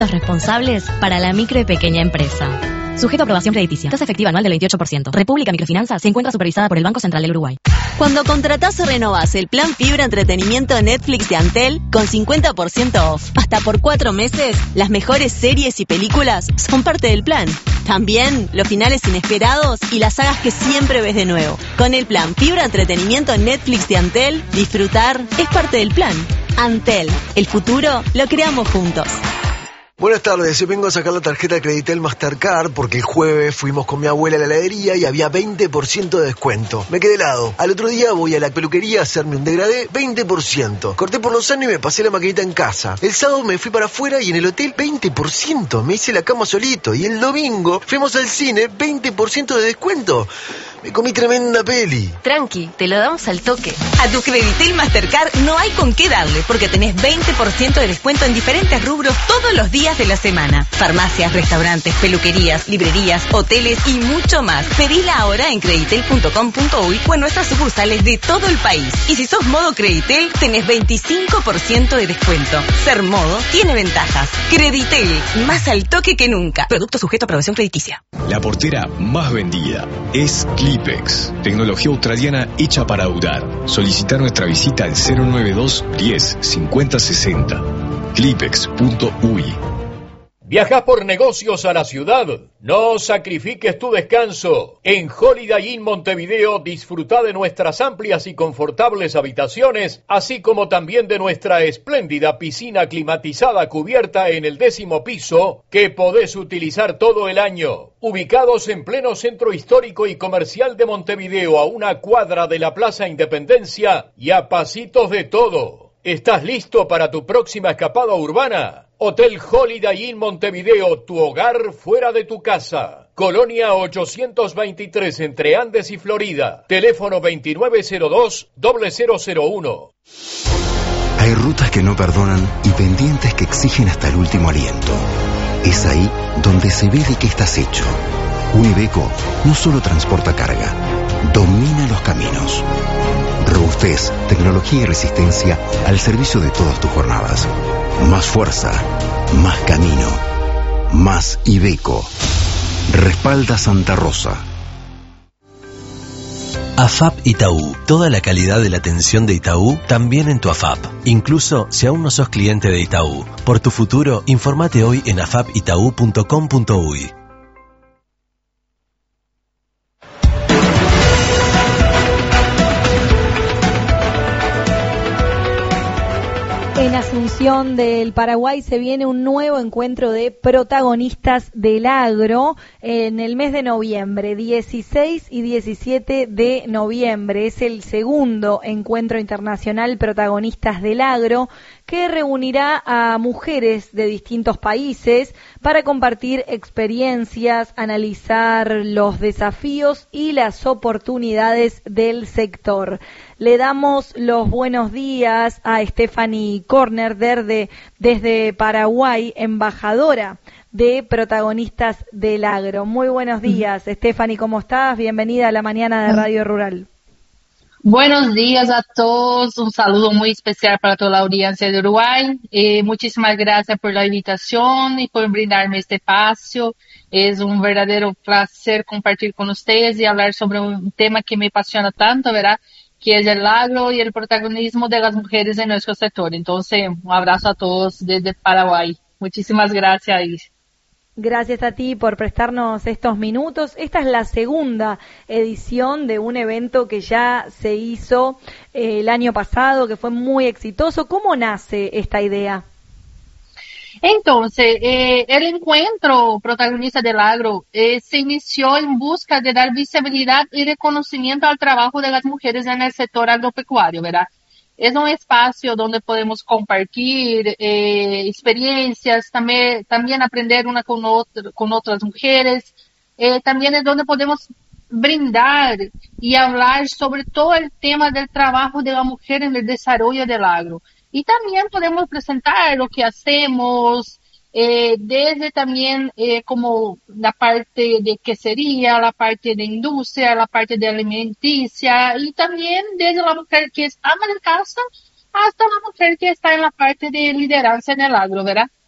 responsables para la micro y pequeña empresa. Sujeto a aprobación crediticia. Tasa efectiva anual del 28%. República Microfinanzas se encuentra supervisada por el Banco Central del Uruguay. Cuando contratás o renovás el plan Fibra Entretenimiento Netflix de Antel con 50% off, hasta por 4 meses, las mejores series y películas son parte del plan. También los finales inesperados y las sagas que siempre ves de nuevo. Con el plan Fibra Entretenimiento Netflix de Antel, disfrutar es parte del plan. Antel, el futuro lo creamos juntos. Buenas tardes, vengo a sacar la tarjeta Creditel Mastercard porque el jueves fuimos con mi abuela a la heladería y había 20% de descuento. Me quedé helado. Al otro día voy a la peluquería a hacerme un degradé, 20%. Corté por Lozano y me pasé la maquinita en casa. El sábado me fui para afuera y en el hotel 20%. Me hice la cama solito. Y el domingo fuimos al cine, 20% de descuento. Me comí tremenda peli. Tranqui, te lo damos al toque. A tu Creditel Mastercard no hay con qué darle, porque tenés 20% de descuento en diferentes rubros todos los días de la semana. Farmacias, restaurantes, peluquerías, librerías, hoteles y mucho más. Pedila ahora en creditel.com.uy o en nuestras sucursales de todo el país. Y si sos modo Creditel, tenés 25% de descuento. Ser modo tiene ventajas. Creditel, más al toque que nunca. Producto sujeto a aprobación crediticia. La portera más vendida es Clipex, tecnología australiana hecha para durar. Solicita nuestra visita al 092 10 50 60. Clipex.uy. ¿Viajas por negocios a la ciudad? No sacrifiques tu descanso. En Holiday Inn Montevideo disfruta de nuestras amplias y confortables habitaciones, así como también de nuestra espléndida piscina climatizada cubierta en el 10º piso, que podés utilizar todo el año. Ubicados en pleno centro histórico y comercial de Montevideo, a una cuadra de la Plaza Independencia y a pasitos de todo. ¿Estás listo para tu próxima escapada urbana? Hotel Holiday Inn Montevideo, tu hogar fuera de tu casa. Colonia 823 entre Andes y Florida. Teléfono 2902-0001. Hay rutas que no perdonan y pendientes que exigen hasta el último aliento. Es ahí donde se ve de qué estás hecho. Un Iveco no solo transporta carga, domina los caminos. Robustez, tecnología y resistencia al servicio de todas tus jornadas. Más fuerza, más camino, más Iveco. Respalda Santa Rosa. AFAP Itaú. Toda la calidad de la atención de Itaú también en tu AFAP. Incluso si aún no sos cliente de Itaú. Por tu futuro, informate hoy en afapitau.com.uy. En Asunción del Paraguay se viene un nuevo encuentro de protagonistas del agro en el mes de noviembre, 16 y 17 de noviembre. Es el segundo encuentro internacional Protagonistas del Agro que reunirá a mujeres de distintos países para compartir experiencias, analizar los desafíos y las oportunidades del sector. Le damos los buenos días a Stephanie Corner desde Paraguay, embajadora de Protagonistas del Agro. Muy buenos días, Stephanie, ¿cómo estás? Bienvenida a la mañana de Radio Rural. Buenos días a todos, un saludo muy especial para toda la audiencia de Uruguay. Muchísimas gracias por la invitación y por brindarme este espacio. Es un verdadero placer compartir con ustedes y hablar sobre un tema que me apasiona tanto, ¿verdad? Que es el agro y el protagonismo de las mujeres en nuestro sector. Entonces, un abrazo a todos desde Paraguay. Muchísimas gracias. Gracias a ti por prestarnos estos minutos. Esta es la segunda edición de un evento que ya se hizo el año pasado, que fue muy exitoso. ¿Cómo nace esta idea? Entonces, el encuentro protagonista del agro se inició en busca de dar visibilidad y reconocimiento al trabajo de las mujeres en el sector agropecuario, ¿verdad? Es un espacio donde podemos compartir experiencias, también aprender una con otras mujeres. También es donde podemos brindar y hablar sobre todo el tema del trabajo de la mujer en el desarrollo del agro. Y también podemos presentar lo que hacemos, desde también como la parte de quesería, la parte de industria, la parte de alimenticia y también desde la mujer que es ama de casa hasta la mujer que está en la parte de lideranza en el agro, ¿verdad?